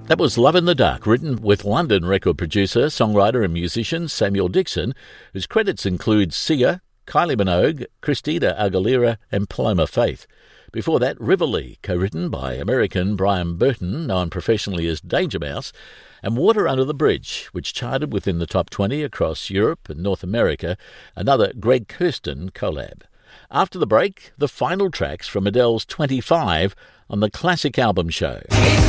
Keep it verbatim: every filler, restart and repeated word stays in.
That was Love in the Dark, written with London record producer, songwriter and musician Samuel Dixon, whose credits include Sia, Kylie Minogue, Christina Aguilera and Paloma Faith. Before that, Rivoli, co-written by American Brian Burton, known professionally as Danger Mouse, and Water Under the Bridge, which charted within the top twenty across Europe and North America, another Greg Kurstin collab. After the break, the final tracks from Adele's twenty-five on the Classic Album Show.